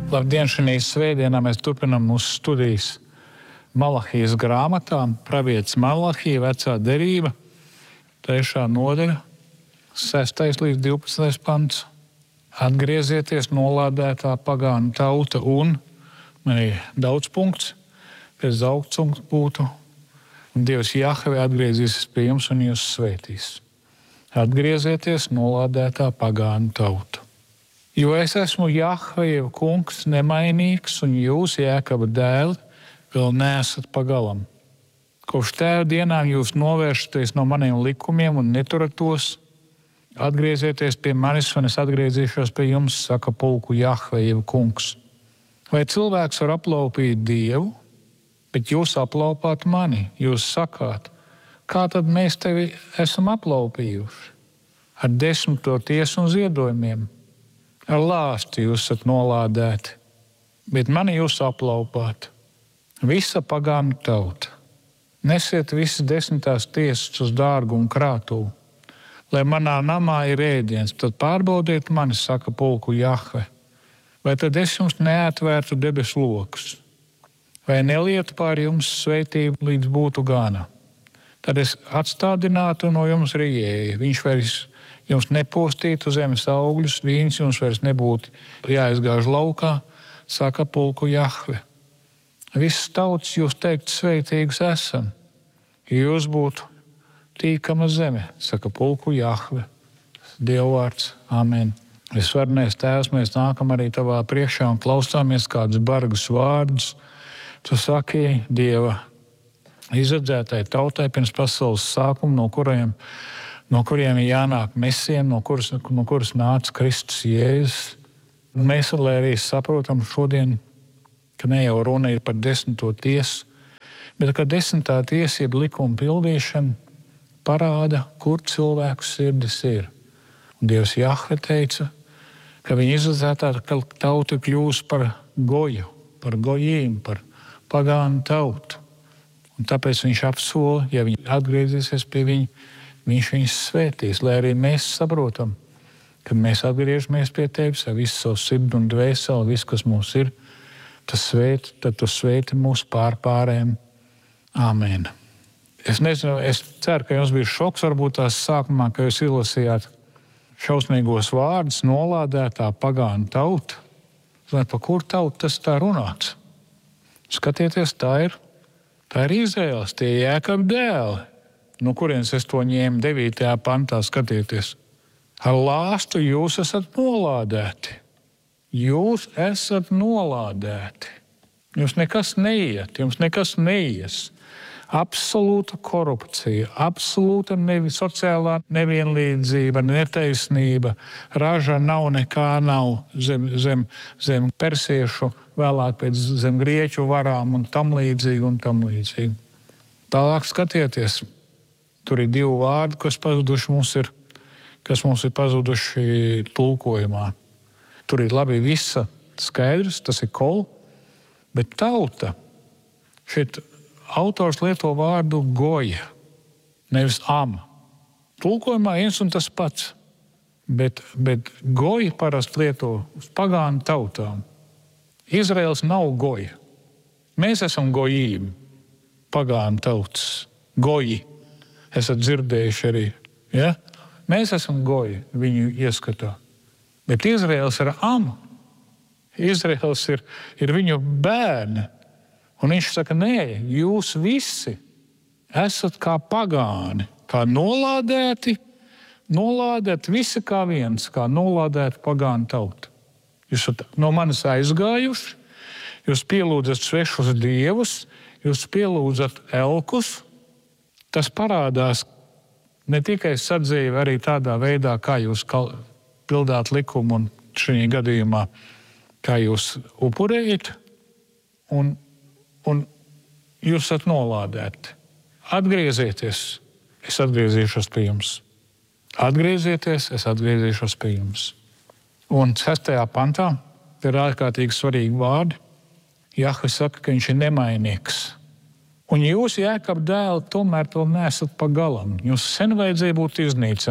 Labdien, šajā svētdienā mēs turpinām mūsu studijas Malahijas grāmatā, pravietis Malahija, vecā derība, 3. nodaļa, 6. līdz 12. pants. Atgriezieties nolādētā pagānu tauta un, man ir daudz punkts, pēc augstpunkts būtu, un Dievs Jahve atgriezīsies pie jums un jūs svētīs. Atgriezieties nolādētā pagānu tauta. Jo es esmu Jahve, jau kungs, nemainīgs, un jūs, Jēkaba dēli, vēl neesat pagalam. Kopš tēva dienām jūs novēršaties no maniem likumiem un neturat tos. Atgriezieties pie manis, un es atgriezīšos pie jums, saka pulku Jahve, jau kungs. Vai cilvēks var aplaupīt Dievu, bet jūs aplaupāt mani? Jūs sakāt, kā tad mēs tevi esam aplaupījuši? Ar 10. tiesu un ziedojumiem. Ar lāstu jūs esat nolādēti, bet mani jūs aplaupāt. Visa pagānu tauta. Nesiet visas 10. tiesas uz dārgu un krātuvu, lai manā namā ir ēdiens, tad pārbaudiet mani, saka pulku Jahve. Vai tad es jums neatvērtu debesu lokus? Vai nelietu pār jums svētību, līdz būtu gana? Tad es atstādinātu no jums rījēju, viņš vairs jums nepostītu zemes augļus, vīns jums vairs nebūtu jāizgāž laukā, saka pulku Jahve. Visas tautas jūs teikt svētīgus esam, ja jūs būtu tīkama zeme, saka pulku Jahve. Dievvvārds, amen. Visvarenais Tēvs, mēs nākam arī tavā priekšā un klausāmies kādus bargus vārdus. Tu saki Dieva izredzētai tautai pirms pasaules sākuma, no kuriem ir jānāk mesiem, no kuras nāca Kristus Jēzus. Mēs arī saprotam šodien, ka ne jau runa ir par 10. tiesu, bet ka 10. tiesa, jeb likuma pildīšana, parāda, kur cilvēku sirdis ir. Un Dievs Jahve teica, ka viņa izredzētā tauta kļūs par goju, par gojīm, par pagānu tautu. Un tāpēc viņš apsola, ja viņi atgriezīsies pie viņa, viņš viņus svētīs, lai arī mēs saprotam, ka mēs atgriežamies pie tevis ar visu savu sirdi un dvēseli, visu, kas mums ir, tad tu svēti mūsu pārpārēm. Āmen. Es nezinu, es ceru, ka jums bija šoks varbūt tās sākumā, ka jūs izlasījāt šausmīgos vārdus, nolādētā pagānu tauta. Vai par kur tautu tas tā runāts? Skatieties, tā ir Izraels, tie Jēkaba dēli. No kurienes es to ņēmu 9. pantā, skatieties. Ar lāstu jūs esat nolādēti. Jūs esat nolādēti. Jums nekas neiet, jums nekas neies. Absolūta korupcija, absolūta sociālā nevienlīdzība, netaisnība, raža nav, nekā nav zem persiešu, vēlāk pēc zem grieķu varām un tam līdzīgi. Tālāk skatieties, tur ir 2 vārdi, kas mums ir pazuduši tulkojumā. Tur ir labi visa skaidrs, tas ir kol, bet tauta, šeit autors lieto vārdu goja, nevis ama. Tulkojumā viens un tas pats, bet goja parasti lieto uz pagānu tautām. Izraels nav goja. Mēs esam gojība, pagānu tautas, goji. Esat dzirdējuši arī, ja? Mēs esam goji viņu ieskatā. Bet Izraels ir ama. Izraels ir viņu bērni. Un viņš saka, nē, jūs visi esat kā pagāni, kā nolādēti, visi kā viens, kā nolādēti pagānu tauta. Jūs esat no manis aizgājuši, jūs pielūdzat svešus dievus, jūs pielūdzat elkus. Tas parādās ne tikai sadzīve, arī tādā veidā, kā jūs pildāt likumu un šajā gadījumā, kā jūs upurējat un jūs esat nolādēti. Atgriezieties, es atgriezīšos pie jums. Atgriezieties, es atgriezīšos pie jums. Un 6. pantā ir ārkārtīgi svarīgi vārdi. Jahve saka, ka viņš ir nemainīgs. Un jūs, Jēkaba dēli, tomēr to nesat pa galam. Jums sen vajadzēja būt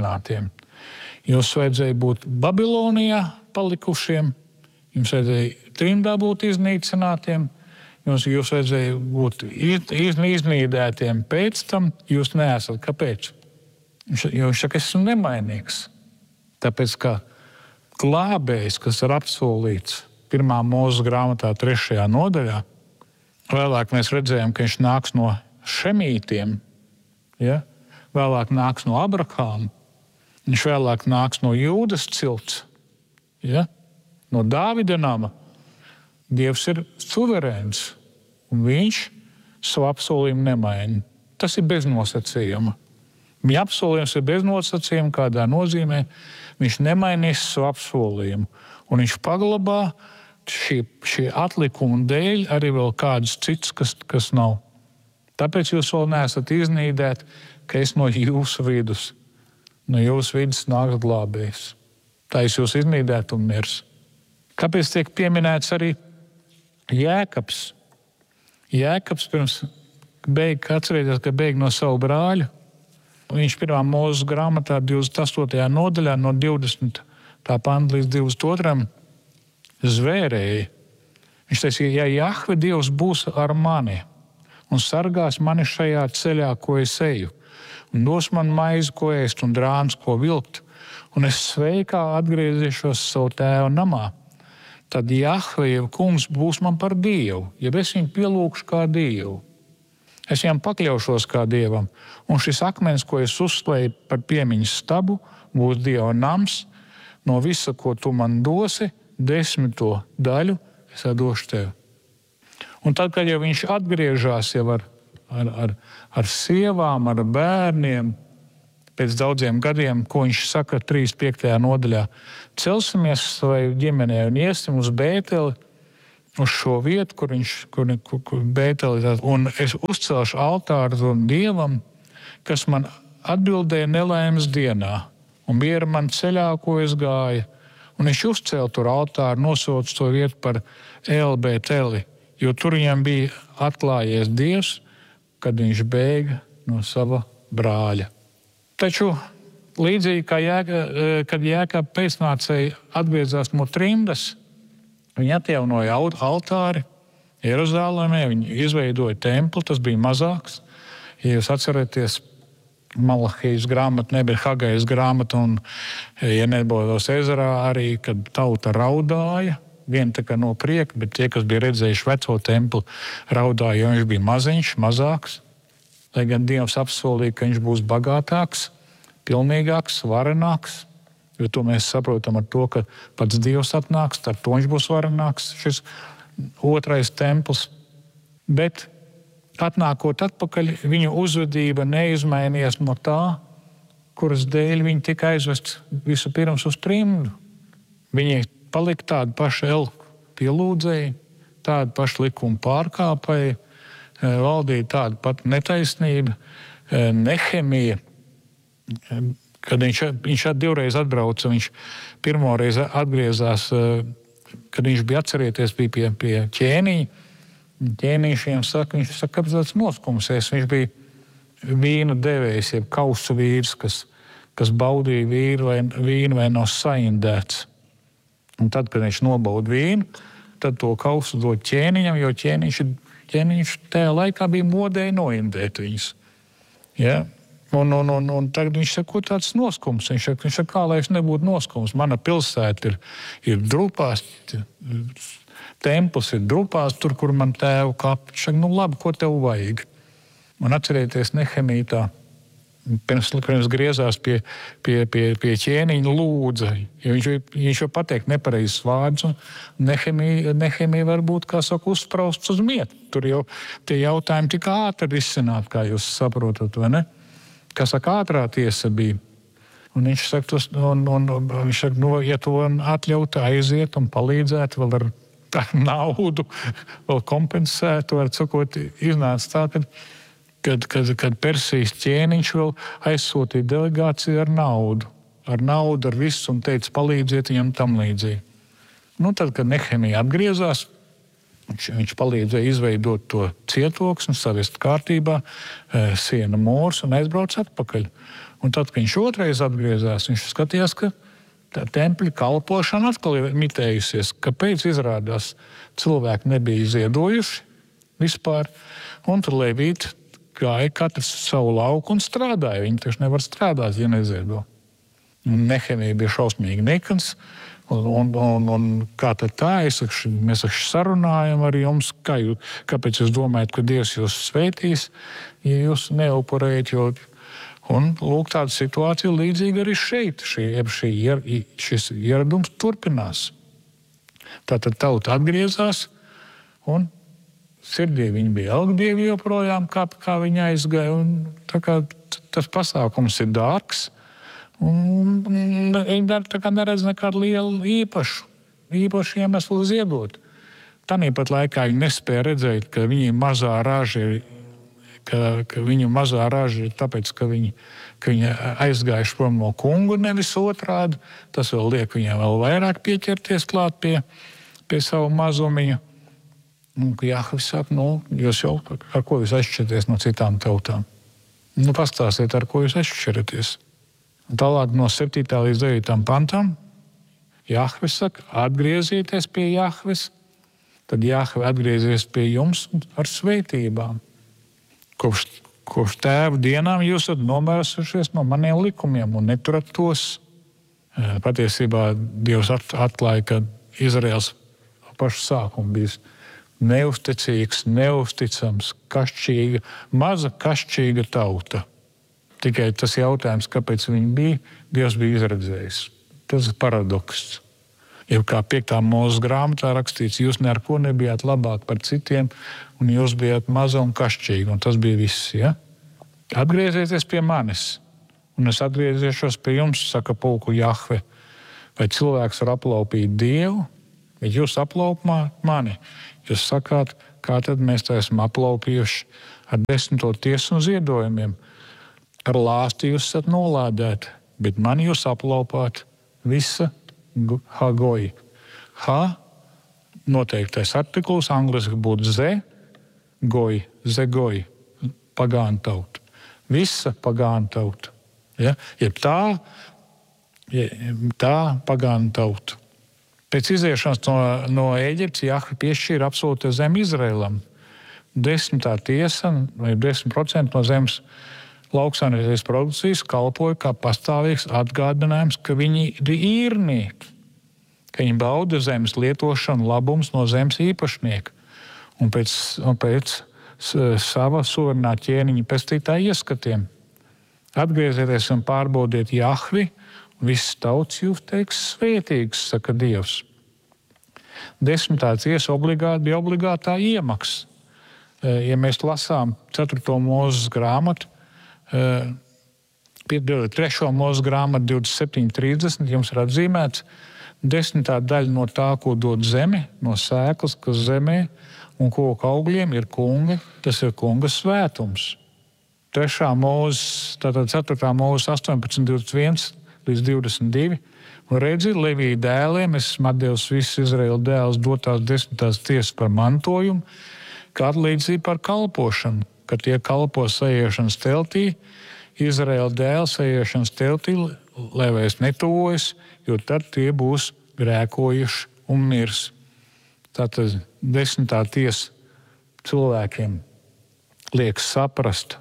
iznīcinātiem. Jums vajadzēja būt Babilonijā palikušiem. Jums vajadzēja trimdā būt iznīcinātiem, jūs vajadzēja būt iznīdētiem pēc tam, jūs neesat. Kāpēc? Jo viņš saka, esmu nemainīgs. Tāpēc, ka glābējs, kas ir apsolīts 1. Mūzes grāmatā 3. nodaļā, vēlāk mēs redzējām, ka viņš nāks no šemītiem, ja? Vēlāk nāks no Abrahāma, viņš vēlāk nāks no Jūdas cilts, ja? No Dāvida nama. Dievs ir suverēns, un viņš savu apsolījumu nemaina. Tas ir bez nosacījuma. Viņa apsolījums ir bez nosacījuma, kādā nozīmē viņš nemainīs savu apsolījumu. Un viņš paglabā šī atlikuma dēļ arī vēl kādus cits, kas nav. Tāpēc jūs vēl neesat iznīdēti, ka es no jūsu vidus. No jūsu vidus nāks glābējs. Tā es jūs iznīdētu un mirs. Kāpēc tiek pieminēts arī Jēkabs? Jēkabs pirms atcerieties, ka beig no savu brāļu. Viņš 1. Mūzes grāmatā 28. nodaļā no 20. panta līdz 22. zvērēja. Viņš teica, ja Jahve Dievs būs ar mani un sargās mani šajā ceļā, ko es eju, un dos man maizi, ko ēst, un drāns, ko vilkt, un es sveikā atgriezīšos savu tēva namā, tad Jahve, jeb kungs, būs man par Dievu, jeb es viņu pielūgšu kā Dievu. Es viņam pakļaušos kā Dievam, un šis akmens, ko es uzslēju par piemiņas stabu, būs Dieva nams. No visa, ko tu man dosi, 10. daļu es došu tev. Un tad, kad jau viņš atgriežas jau ar sievām, ar bērniem, pēc daudziem gadiem, ko viņš saka 3.5. nodaļā, celsimies savai ģimenei un iesim uz Bēteli, uz šo vietu, kur Bēteli, un es uzcelšu altāru Dievam, kas man atbildēja nelaimes dienā, un bija ar man ceļā, ko es gāju. Un viņš uzcēla tur altāru, nosauca to vietu par El-Bēteli, jo tur viņam bija atklājies Dievs, kad viņš bēga no sava brāļa. Taču līdzīgi kā kad Jēkaba pēcnācēji atgriezās no trimdas, viņi atjaunoja altāri Jeruzālēmē, viņi izveidoja templi, tas bija mazāks. Ja jūs atceraties, Malahijas grāmata, nebija Hagajas grāmata, un, ja nebūtos Ezerā arī, kad tauta raudāja, viena tā kā no prieka, bet tie, kas bija redzējuši veco templi, raudāja, jo viņš bija maziņš, mazāks. Lai gan Dievs apsolīja, ka viņš būs bagātāks, pilnīgāks, varenāks. Jo to mēs saprotam ar to, ka pats Dievs atnāks, ar to viņš būs varenāks, šis otrais templis. Bet atnākot atpakaļ, viņu uzvedība neizmainījās no tā, kuras dēļ viņi tika aizvests vispirms uz trimdu. Viņi palika tādi paši pielūdzēji, tādi paši likuma pārkāpēji, valdīja tāda pat netaisnība, Nehemija. Kad viņš divreiz atbrauca, viņš pirmoreiz atgriezās, kad viņš bija atcerieties, bija pie ķēniņa. Ķēniņšiem saka, viņš saka, kāpēc tāds noskumsies. Viņš bija vīna devējs, jeb kausu vīrs, kas baudīja vīnu vai nav saindēts. Un tad, kad viņš nobauda vīnu, tad to kausu dod ķēniņam, jo ķēniņš tajā laikā bija modēja noindēt viņus. Ja? Un tagad viņš saka, ko tāds noskums? Viņš saka, kā lai es nebūtu noskums? Mana pilsēta ir drupās, templis ir drupās, tur, kur man tēvu kapi. Viņš saka, labi, ko tev vajag? Un atcerieties, Nehemija tā, pirms griezās pie ķēniņa lūdza, jo viņš jau pateikt nepareizes vārdus, un Nehemija varbūt, kā saka, uzsprausts uz mietu. Tur jau tie jautājumi tik ātri risināt, kā jūs saprotat, vai ne? Kā saka, ātrā tiesa bija. Un viņš saka, ja to atļaut aiziet un palīdzēt vēl ar naudu, vēl kompensēt, var sakot, iznāca tā, kad Persijas ķēniņš vēl aizsūtīja delegāciju ar naudu, ar visu un teica, palīdziet viņam tam līdzīgi. Tad, kad Nehemija atgriezās, viņš palīdzēja izveidot to cietoksni, savest kārtībā, siena mūrs un aizbrauc atpakaļ. Un tad, kad viņš otrais atgriezās, viņš skatījās, ka tā tempļa kalpošana atkal ir mitējusies. Kāpēc izrādās cilvēki nebija ziedojuši vispār, un tur levīti gāja katrs savu lauku un strādāja. Viņi taču nevar strādāt, ja neziedo. Nehemija bija šausmīgi nikns, un kā tad tā, mēs sarunājam ar jums, kāpēc jūs domājat, ka Dievs jūs svētīs, ja jūs neupurējat, un lūk, tāda situācija līdzīga arī šeit. Šis ieradums turpinās. Tātad tauta atgriezās, un sirdī viņi bija algdievi joprojām, kā viņi aizgāja. Tā kā tas pasākums ir dārgs, un viņi tā kā neredz nekādu lielu īpašu iemeslu ziedot. Tāpat laikā viņi nespēja redzēt, ka viņiem mazā raža ir, ka viņu mazā raža ir tāpēc, ka viņi aizgājuši prom no kungu, nevis otrādi. Tas vēl liek viņiem vēl vairāk pieķerties klāt pie savu mazumiņu. Jahvis saka, jūs jau ar ko jūs atšķiraties no citām tautām? Pastāstiet, ar ko jūs atšķiraties. Tālāk no 7. līdz 9. pantam Jahvis saka, atgriezieties pie Jahvis, tad Jahve atgriezies pie jums ar svētībām. Kopš tēva dienām jūs esat nomērsušies no maniem likumiem un neturat tos. Patiesībā Dievs atklāja, ka Izraels pašu sākumu bijis neusticīgs, neusticams, kašķīga, maza kašķīga tauta. Tikai tas jautājums, kāpēc viņi bija, Dievs bija izredzējis. Tas ir paradoks. Ja kā 5. Mūzes grāmatā rakstīts, jūs ne ar ko nebijāt labāk par citiem, un jūs bijāt maza un kašķīga, un tas bija viss. Ja? Atgriezieties pie manis, un es atgriezīšos pie jums, saka pulku Jahve. Vai cilvēks var aplaupīt Dievu, vai jūs aplaupāt mani? Jūs sakāt, kā tad mēs tā esam aplaupījuši ar 10. tiesu un ziedojumiem. Ar lāsti jūs esat nolādēti, bet mani jūs aplaupāt visa hagoji. Noteiktais artikls, angliski būtu goji, zegoji, pagānu tauta. Visa pagānu tauta. Ja? Jeb tā pagānu tauta. Pēc iziešanas no Ēģiptes Jahve piešķīra absolūto zemi Izraēlam. 10. tiesa vai 10% no zemes lauksaimniecības produkcijas kalpoja kā pastāvīgs atgādinājums, ka viņi ir īrnieki, ka viņi bauda zemes lietošanu labums no zemes īpašnieka un pēc sava suverenā ķēniņa pestītāja ieskatiem. Atgriezieties un pārbaudiet Jahvi, un viss tauts jūs teiks svētīgs, saka Dievs. 10. tiesa bija obligātā iemaksa. Ja mēs lasām 4. Mūzes grāmatu, 3. Mūzes grāmatu 27.30, jums ir atzīmēts 10. daļa no tā, ko dod zeme, no sēklas, kas zemē un koku augļiem ir kunga, tas ir kunga svētums. 3. Mūzes, tātad 4. Mūzes 18.21 līdz 22. Un redzi, Levija dēliem, es esmu atdevis visus Izraēla dēlus dotās 10. tiesas par mantojumu, kā atlīdzība par kalpošanu, ka tie kalpo sajiešanas teltī, Izraēla dēli sajiešanas teltī, lai vairs netuvojas, jo tad tie būs grēkojuši un mirs. Tātad 10. tiesa cilvēkiem liek saprast,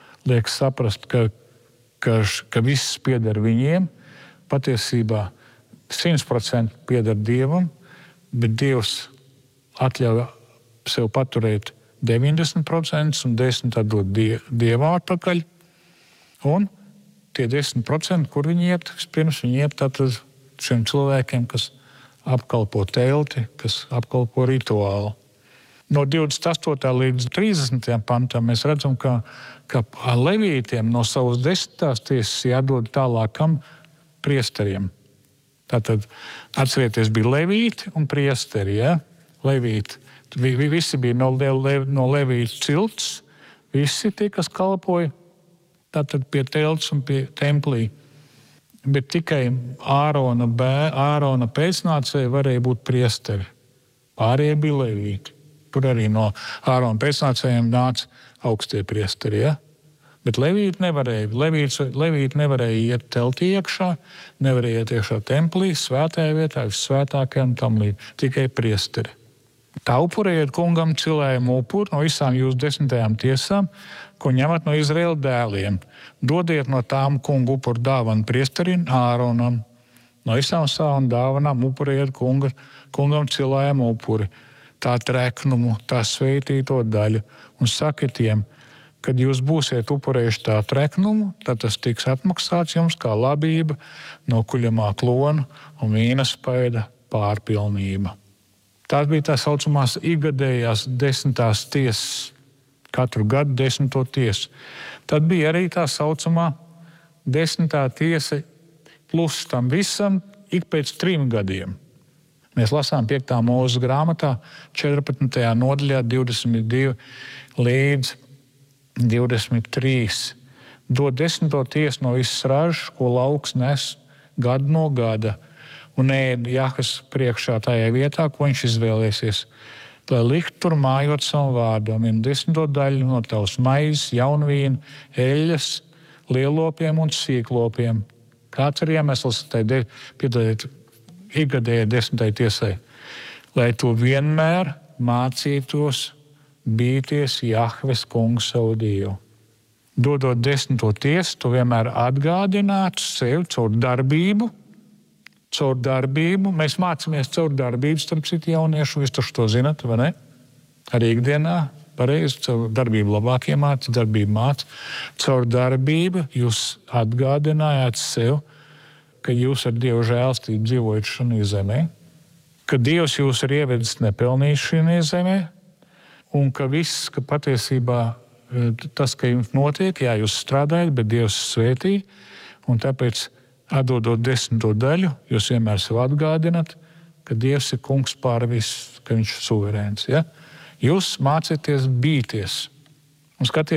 ka viss pieder viņiem, patiesībā 100% pieder Dievam, bet Dievs atļauj sev paturēt 90% un 10% dod Dievam atpakaļ. Un tie 10%, kur viņi iet, pirms viņi iet tātad šiem cilvēkiem, kas apkalpo telti, kas apkalpo rituālu. No 28. līdz 30. pantam mēs redzam, ka levītiem no savas 10. tiesas jādod tālākam priesteriem. Tātad atcerieties, bija levīti un priesteri. Ja? Levīti. Visi bija no levītu cilts, visi tie, kas kalpoja tātad pie telts un pie templī. Bet tikai Ārona pēcnācēji varēja būt priesteri. Pārējie bija levīti. Tur arī no Ārona pēcnācējiem nāca augstie priesteri. Ja? Bet levīti nevarēja. Levīti nevarēja iet teltī iekšā, nevarēja iet iekšā templī, svētajā vietā, vissvētākajā un tam līdzīgi. Tikai priesteri. Tā upurējiet kungam cilējumu upuri no visām jūsu 10 tiesām, ko ņemat no Izraēla dēliem. Dodiet no tām kungu upuru dāvanu priesterim Āronam. No visām savām dāvanām upurējiet kungam cilējumu upuri, tā treknumu, tā sveitīto daļu. Un sakiet tiem, kad jūs būsiet upurējuši tā treknumu, tad tas tiks atmaksāts jums kā labība no kuļamā klona un vīna spaida pārpilnība. Tās bija tā saucamās ikgadējās 10. tiesas, katru gadu 10. tiesu. Tad bija arī tā saucamā 10. tiesa plus tam visam ik pēc 3 gadiem. Mēs lasām 5. mūzes grāmatā 14. nodaļā 22 līdz 23. Dod 10. tiesu no visas ražas, ko lauks nes gadu no gada, un ēd Jahves priekšā tajā vietā, ko viņš izvēlēsies, lai likt tur mājot savam vārdam, un 10. daļu no tavas maizes, jaunvīna, eļļas, lielopiem un sīklopiem. Kāds ir iemesls tai ikgadējai 10. tiesai? Lai tu vienmēr mācītos bīties Jahves kungu savu Dievu. Dodot 10. tiesu, tu vienmēr atgādinātu sev caur darbību. Mēs mācāmies caur darbību, starp citu jauniešu, jūs taču to zinat, vai ne? Arī ikdienā, pareizi, caur darbību labāk iemācīt, darbību mācīt. Caur darbību jūs atgādinājāt sev, ka jūs ar Dievu žēlstību dzīvojat šajā zemē, ka Dievs jūs ir ievedis nepelnījis šajā zemē, un ka viss, ka patiesībā tas, ka jums notiek, jā, jūs strādājat, bet Dievs svētī, un tāpēc atdodot 10. daļu, jūs vienmēr sev atgādināt, ka Dievs ir kungs pār visu, ka viņš ir suverēns. Ja? Jūs mācieties bīties. Un